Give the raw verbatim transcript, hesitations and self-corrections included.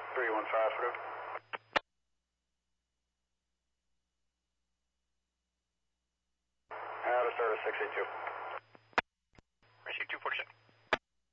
three one five, through. Out of service, six eight two.